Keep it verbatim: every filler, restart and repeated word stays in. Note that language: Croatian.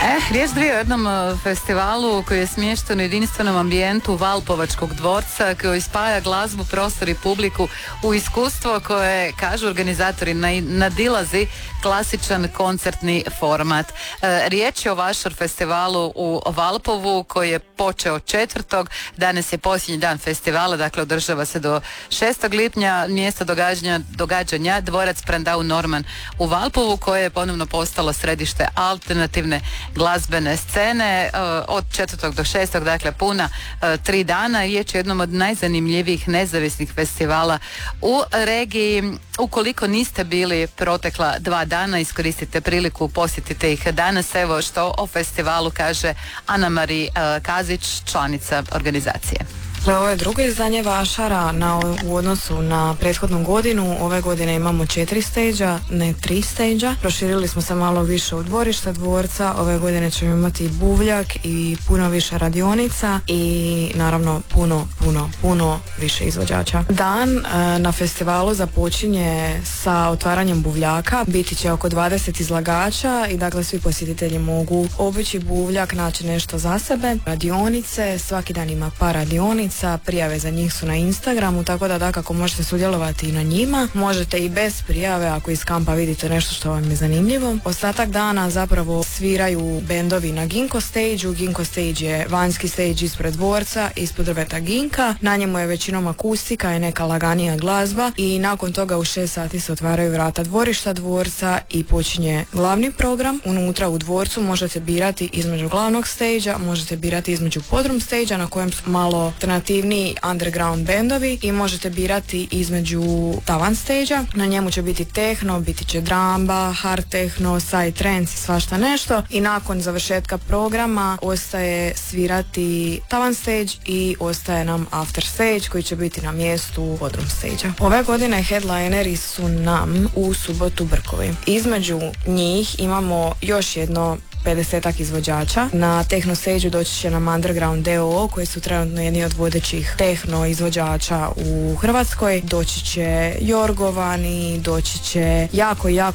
E, riječ dvije o jednom uh, festivalu koji je smješten u jedinstvenom ambijentu Valpovačkog dvorca, koji spaja glazbu, prostor i publiku u iskustvo koje, kažu organizatori, nadilazi klasičan koncertni format. E, riječ je o Vašar festivalu u Valpovu koji je počeo četvrtog. Danas je posljednji dan festivala, dakle održava se do šestog lipnja. Mjesto događanja, događanja dvorac Prandau Norman u Valpovu, koje je ponovno postalo središte alternativne glazbene scene. Od četvrtog do šestog, dakle puna tri dana. Riječ je o jednom od najzanimljivijih nezavisnih festivala u regiji. Ukoliko niste bili protekla dva dana, iskoristite priliku, posjetite ih danas. Evo što o festivalu kaže Ana-Mari Kazić, članica organizacije. Ovo je drugo izdanje Vašara na, u odnosu na prethodnu godinu. Ove godine imamo četiri stage-a, ne tri stage-a. Proširili smo se malo više u dvorišta dvorca. Ove godine ćemo imati buvljak i puno više radionica i naravno puno, puno, puno više izvođača. Dan e, na festivalu započinje sa otvaranjem buvljaka. Biti će oko dvadeset izlagača i dakle svi posjetitelji mogu obići buvljak, naći nešto za sebe. Radionice, svaki dan ima par radionica. Prijave za njih su na Instagramu, tako da dakako možete sudjelovati i na njima. Možete i bez prijave ako iz kampa vidite nešto što vam je zanimljivo. Ostatak dana zapravo sviraju bendovi na Ginko stage-u. Ginko stage je vanjski stage ispred dvorca, ispod drveta Ginka. Na njemu je većinom akustika i neka laganija glazba i nakon toga u šest sati se otvaraju vrata dvorišta dvorca i počinje glavni program. Unutra u dvorcu možete birati između glavnog stage-a, možete birati između podrum stage-a na kojem su malo alternativni underground bendovi i možete birati između tavan stage-a. Na njemu će biti tehno, biti će dramba, hard techno, side trance i svašta nešto i nakon završetka programa ostaje svirati tavan stage i ostaje nam after stage koji će biti na mjestu podrum stage-a. Ove godine headlineri su nam u subotu Brkovi. Između njih imamo još jedno pedesetak izvođača. Na tehno stage-u doći će nam Underground D O O koji su trenutno jedni od vodećih tehno izvođača u Hrvatskoj. Doći će Jorgovani, doći će jako, jako